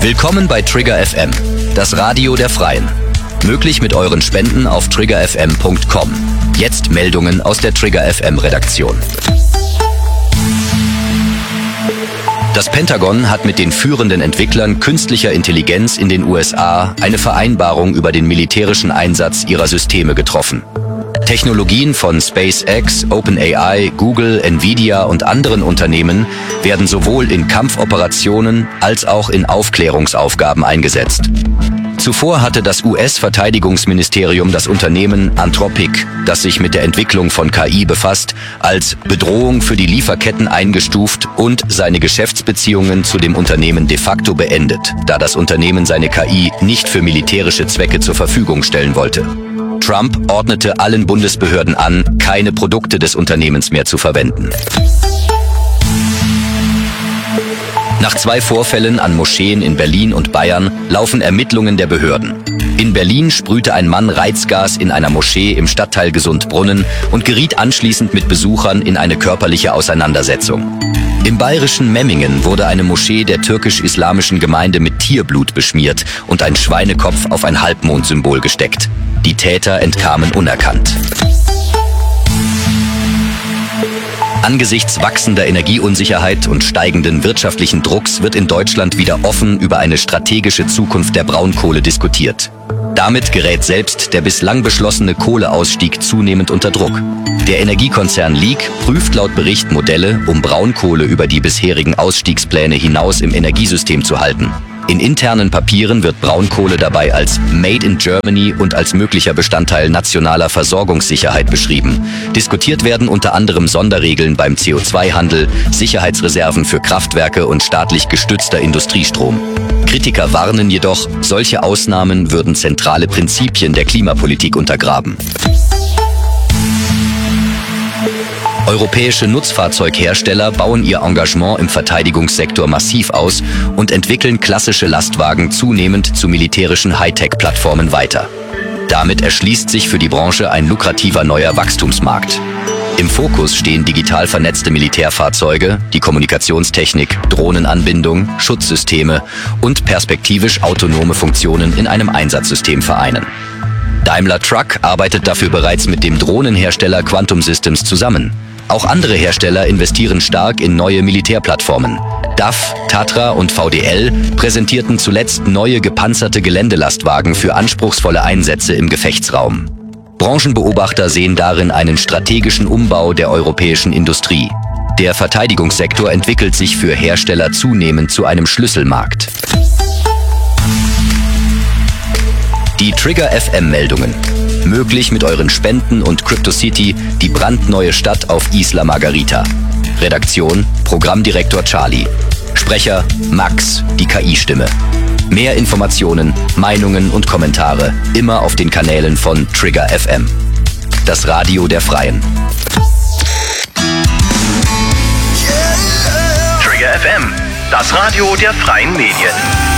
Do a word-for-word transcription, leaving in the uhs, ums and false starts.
Willkommen bei Trigger F M, das Radio der Freien. Möglich mit euren Spenden auf trigger f m punkt com. Jetzt Meldungen aus der Trigger F M Redaktion. Das Pentagon hat mit den führenden Entwicklern künstlicher Intelligenz in den U S A eine Vereinbarung über den militärischen Einsatz ihrer Systeme getroffen. Technologien von SpaceX, OpenAI, Google, Nvidia und anderen Unternehmen werden sowohl in Kampfoperationen als auch in Aufklärungsaufgaben eingesetzt. Zuvor hatte das U S-Verteidigungsministerium das Unternehmen Anthropic, das sich mit der Entwicklung von K I befasst, als Bedrohung für die Lieferketten eingestuft und seine Geschäftsbeziehungen zu dem Unternehmen de facto beendet, da das Unternehmen seine K I nicht für militärische Zwecke zur Verfügung stellen wollte. Trump ordnete allen Bundesbehörden an, keine Produkte des Unternehmens mehr zu verwenden. Nach zwei Vorfällen an Moscheen in Berlin und Bayern laufen Ermittlungen der Behörden. In Berlin sprühte ein Mann Reizgas in einer Moschee im Stadtteil Gesundbrunnen und geriet anschließend mit Besuchern in eine körperliche Auseinandersetzung. Im bayerischen Memmingen wurde eine Moschee der türkisch-islamischen Gemeinde mit Tierblut beschmiert und ein Schweinekopf auf ein Halbmondsymbol gesteckt. Die Täter entkamen unerkannt. Angesichts wachsender Energieunsicherheit und steigenden wirtschaftlichen Drucks wird in Deutschland wieder offen über eine strategische Zukunft der Braunkohle diskutiert. Damit gerät selbst der bislang beschlossene Kohleausstieg zunehmend unter Druck. Der Energiekonzern Leak prüft laut Bericht Modelle, um Braunkohle über die bisherigen Ausstiegspläne hinaus im Energiesystem zu halten. In internen Papieren wird Braunkohle dabei als Made in Germany und als möglicher Bestandteil nationaler Versorgungssicherheit beschrieben. Diskutiert werden unter anderem Sonderregeln beim C O zwei Handel, Sicherheitsreserven für Kraftwerke und staatlich gestützter Industriestrom. Kritiker warnen jedoch, solche Ausnahmen würden zentrale Prinzipien der Klimapolitik untergraben. Europäische Nutzfahrzeughersteller bauen ihr Engagement im Verteidigungssektor massiv aus und entwickeln klassische Lastwagen zunehmend zu militärischen Hightech-Plattformen weiter. Damit erschließt sich für die Branche ein lukrativer neuer Wachstumsmarkt. Im Fokus stehen digital vernetzte Militärfahrzeuge, die Kommunikationstechnik, Drohnenanbindung, Schutzsysteme und perspektivisch autonome Funktionen in einem Einsatzsystem vereinen. Daimler Truck arbeitet dafür bereits mit dem Drohnenhersteller Quantum Systems zusammen. Auch andere Hersteller investieren stark in neue Militärplattformen. D A F, Tatra und V D L präsentierten zuletzt neue gepanzerte Geländelastwagen für anspruchsvolle Einsätze im Gefechtsraum. Branchenbeobachter sehen darin einen strategischen Umbau der europäischen Industrie. Der Verteidigungssektor entwickelt sich für Hersteller zunehmend zu einem Schlüsselmarkt. Die Trigger F M-Meldungen. Möglich mit euren Spenden und CryptoCity, die brandneue Stadt auf Isla Margarita. Redaktion, Programmdirektor Charlie. Sprecher, Max, die K I-Stimme. Mehr Informationen, Meinungen und Kommentare immer auf den Kanälen von Trigger F M. Das Radio der Freien. Trigger F M, das Radio der Freien Medien.